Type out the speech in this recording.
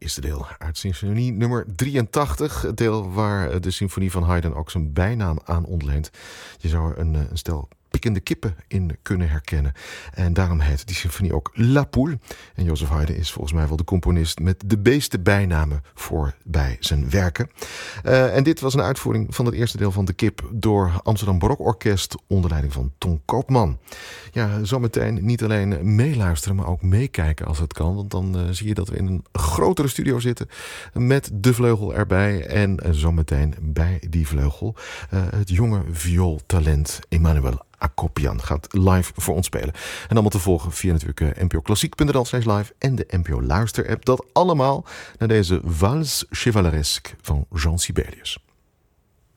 eerste deel uit symfonie nummer 83. Het deel waar de symfonie van Haydn ook zijn bijnaam aan ontleent. Je zou er een stel pikkende kippen in kunnen herkennen. En daarom heet die symfonie ook La Poule. En Joseph Haydn is volgens mij wel de componist met de meeste bijnamen voor bij zijn werken. En dit was een uitvoering van het eerste deel van De Kip door Amsterdam Barokorkest onder leiding van Ton Koopman. Ja, zometeen niet alleen meeluisteren, maar ook meekijken als het kan. Want dan zie je dat we in een grotere studio zitten met de vleugel erbij. En zometeen bij die vleugel het jonge viooltalent Emmanuel Akopian gaat live voor ons spelen. En allemaal te volgen via natuurlijk npoklassiek.nl/live en de NPO Luister app. Dat allemaal naar deze Valse Chevaleresque van Jean Sibelius.